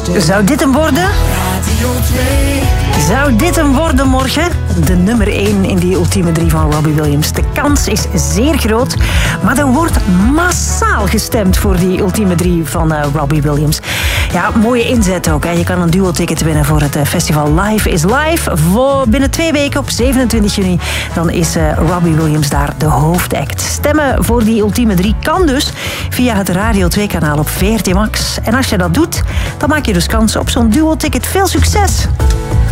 Zou dit hem worden? Zou dit hem worden morgen? De nummer 1 in die ultieme 3 van Robbie Williams. De kans is zeer groot, maar er wordt massaal gestemd voor die ultieme 3 van Robbie Williams. Ja, mooie inzet ook. Hè. Je kan een duo-ticket winnen voor het festival Live is Live. Binnen 2 weken op 27 juni dan is Robbie Williams daar de hoofdact. Stemmen voor die ultieme 3 kan dus via het Radio 2-kanaal op VRT Max. En als je dat doet, dan maak je dus kans op zo'n duo-ticket. Veel succes!